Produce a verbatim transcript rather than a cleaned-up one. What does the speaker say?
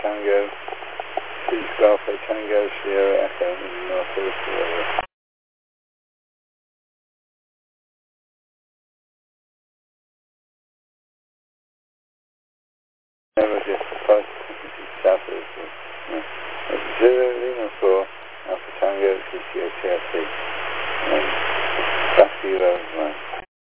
Tango, six Golf Tango, Sierra Echo in Northwest Florida. Never just approached south of the zero Lima four Alpha Tango C C H R C and back to you over